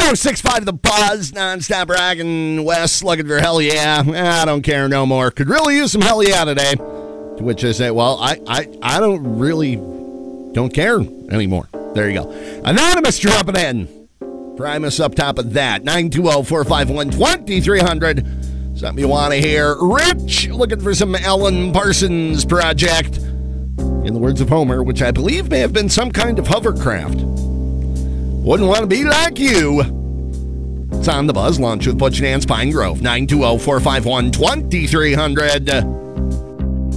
1065 The Buzz, nonstop rockin'. Wes looking for hell yeah. I don't care no more. Could really use some hell yeah today. To which I say, well, I don't care anymore. There you go. Anonymous dropping in. Primus up top of that. 920-451-2300. Something you want to hear. Rich looking for some Alan Parsons Project. In the words of Homer, which I believe may have been some kind of hovercraft. Wouldn't want to be like you. It's on the Buzz. Lunch with Butch and Ann Pine Grove. 920-451-2300.